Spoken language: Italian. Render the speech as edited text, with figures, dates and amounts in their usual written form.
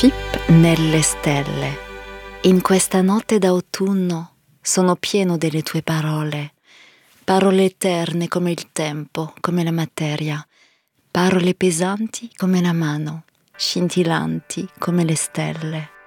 FIP nelle stelle. In questa notte d'autunno sono pieno delle tue parole, parole eterne come il tempo, come la materia, parole pesanti come la mano, scintillanti come le stelle.